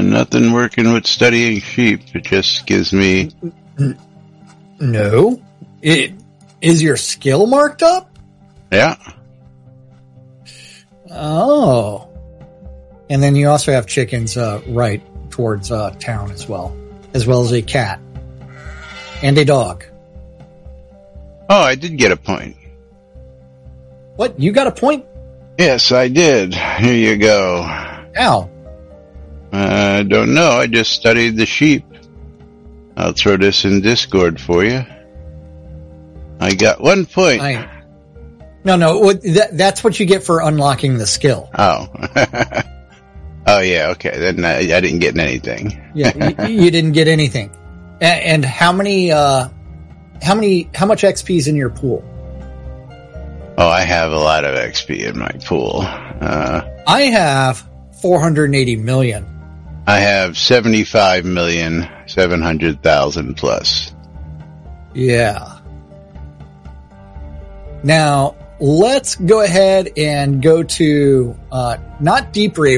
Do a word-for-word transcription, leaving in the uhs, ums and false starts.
nothing working with studying sheep. It just gives me... No. It, is your skill marked up? Yeah. Oh. And then you also have chickens uh, right towards uh, town as well. As well as a cat. And a dog. Oh, I did get a point. What? You got a point? Yes, I did. Here you go. Ow. I uh, don't know. I just studied the sheep. I'll throw this in Discord for you. I got one point. I, no, no. That, that's what you get for unlocking the skill. Oh. Oh, yeah. Okay. Then I, I didn't get anything. Yeah, you, you didn't get anything. And, and how many, uh, how many, how much X P is in your pool? Oh, I have a lot of X P in my pool. Uh, I have four hundred eighty million. I have seventy-five million, seven hundred thousand plus. Yeah. Now, let's go ahead and go to, uh, not Deep Raven.